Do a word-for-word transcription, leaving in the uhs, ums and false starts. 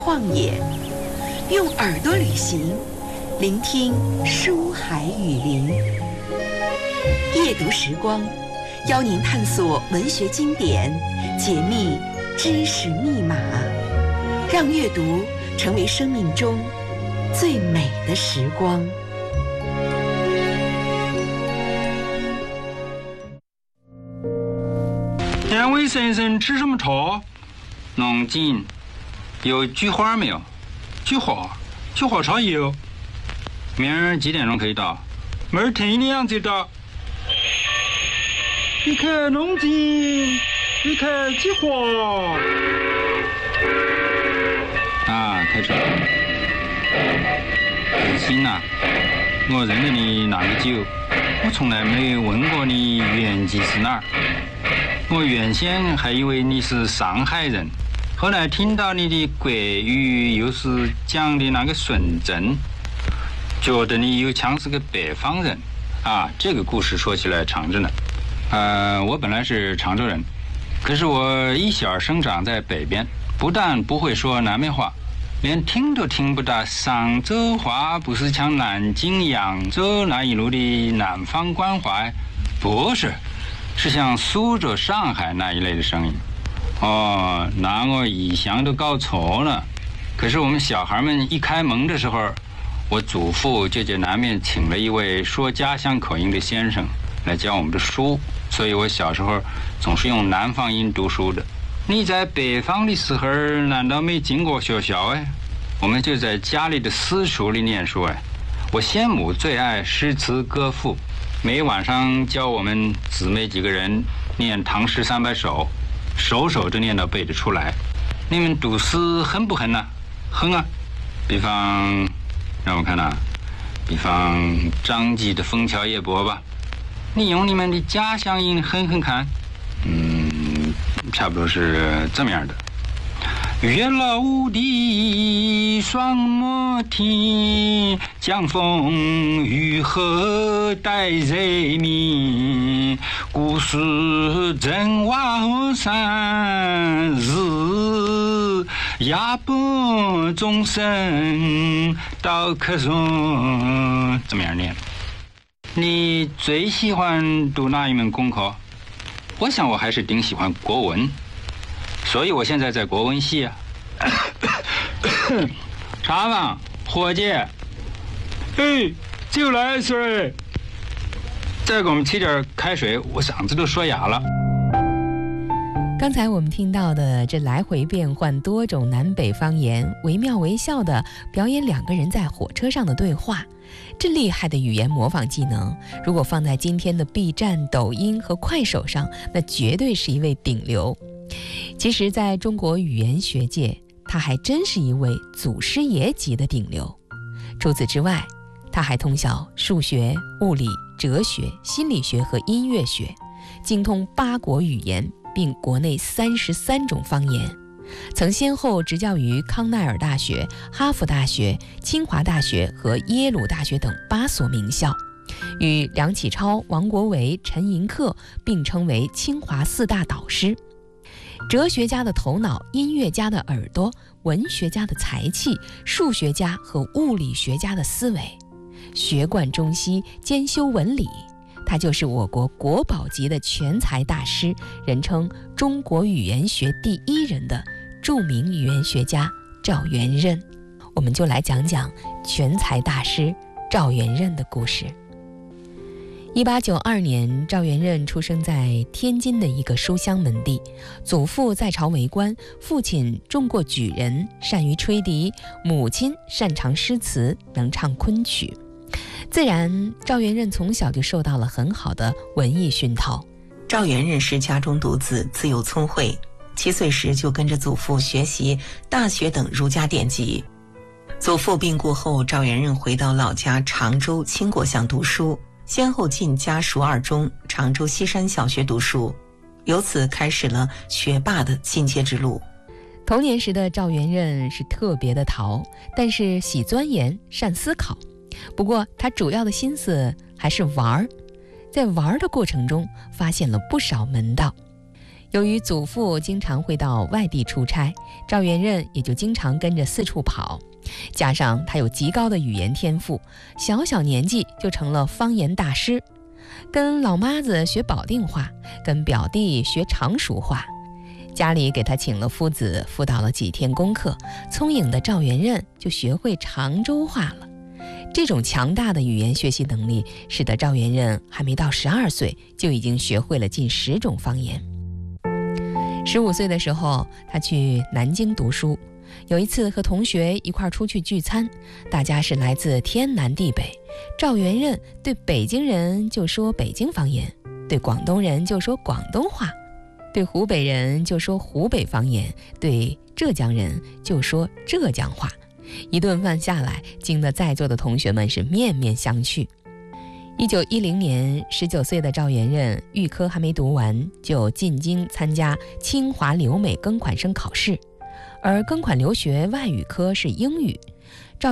旷野，用耳朵旅行，聆听书海雨林。夜读时光，邀您探索文学经典，解密知识密码，让阅读成为生命中最美的时光。 两位先生吃什么茶？龙井。有菊花没有？菊花，菊花茶有。明儿几点钟可以到？明儿天一亮就到。你看龙井，你看菊花。啊，开车。子欣呐，我认得你那么久，我从来没有问过你原籍是哪儿。我原先还以为你是上海人。后来听到你的国语又是讲的那个顺正，觉得你又像是个北方人啊。这个故事说起来长着呢。呃，我本来是常州人，可是我一小生长在北边，不但不会说南面话，连听都听不到上州话，不是像南京、扬州那一路的南方官话，不是，是像苏州、上海那一类的声音。哦，那我一向都搞错了。可是我们小孩们一开门的时候，我祖父就在南面请了一位说家乡口音的先生来教我们的书，所以我小时候总是用南方音读书的。你在北方的时候难道没进过学校哎？我们就在家里的私塾里念书哎。我先母最爱诗词歌赋，每晚上教我们姊妹几个人念唐诗三百首，手手就念到背得出来。你们读诗哼不哼呢？哼啊！比方，让我看啊，比方张继的《枫桥夜泊》吧，你用你们的家乡音哼哼看。嗯，差不多是这么样的。月老的双摩天，江风雨后待人民。故事正瓦山日，夜半钟声到客中。怎么样念？你最喜欢读哪一门功课？我想我还是挺喜欢国文，所以我现在在国文系啊。茶房，伙计，哎，就来水，再给我们沏点开水，我嗓子都说哑了。 刚才我们听到的这来回变换多种南北方言，惟妙惟肖地表演两个人在火车上的对话，这厉害的语言模仿技能，如果放在今天的 B 站、抖音和快手上，那绝对是一位顶流。其实在中国语言学界，他还真是一位祖师爷级的顶流。除此之外，他还通晓数学、物理、哲学、心理学和音乐学，精通八国语言，并国内三十三种方言，曾先后执教于康奈尔大学、哈佛大学、清华大学和耶鲁大学等八所名校，与梁启超、王国维、陈寅恪并称为清华四大导师。哲学家的头脑，音乐家的耳朵，文学家的才气，数学家和物理学家的思维，学贯中西，兼修文理。他就是我国国宝级的全才大师，人称中国语言学第一人的著名语言学家赵元任。我们就来讲讲全才大师赵元任的故事。一八九二年，赵元任出生在天津的一个书香门第，祖父在朝为官，父亲中过举人，善于吹笛，母亲擅长诗词，能唱昆曲。自然，赵元任从小就受到了很好的文艺熏陶。 赵元任是家中独子，自幼聪慧，七岁时就跟着祖父学习大学等儒家典籍。祖父病故后，赵元任回到老家常州清国巷读书，先后进家塾二中、常州西山小学读书，由此开始了学霸的进阶之路。 童年时的赵元任是特别的淘，但是喜钻研，善思考。不过他主要的心思还是玩儿，在玩的过程中发现了不少门道。 由于祖父经常会到外地出差，赵元任也就经常跟着四处跑。加上他有极高的语言天赋，小小年纪就成了方言大师，跟老妈子学保定话，跟表弟学常熟话。家里给他请了夫子，辅导了几天功课，聪颖的赵元任就学会常州话了。这种强大的语言学习能力，使得赵元任还没到十二岁，就已经学会了近十种方言。十五岁的时候，他去南京读书。有一次和同学一块出去聚餐，大家是来自天南地北。赵元任对北京人就说北京方言，对广东人就说广东话，对湖北人就说湖北方言，对浙江人就说浙江话。一顿饭下来，惊得在座的同学们是面面相觑。一九一零年，十九岁的赵元任预科还没读完，就进京参加清华留美庚款生考试，而庚款留学外语科是英语。